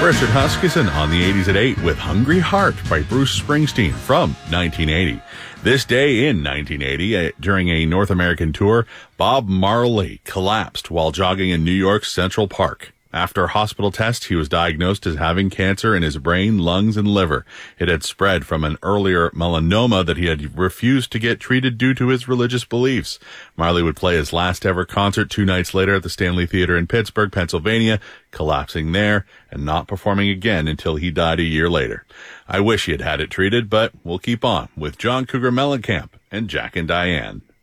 Richard Huskisson on the 80s at 8 with Hungry Heart by Bruce Springsteen from 1980. This day in 1980, during a North American tour, Bob Marley collapsed while jogging in New York's Central Park. After a hospital test, he was diagnosed as having cancer in his brain, lungs, and liver. It had spread from an earlier melanoma that he had refused to get treated due to his religious beliefs. Marley would play his last ever concert 2 nights later at the Stanley Theater in Pittsburgh, Pennsylvania, collapsing there and not performing again until he died a year later. I wish he had had it treated, but we'll keep on with John Cougar Mellencamp and Jack and Diane.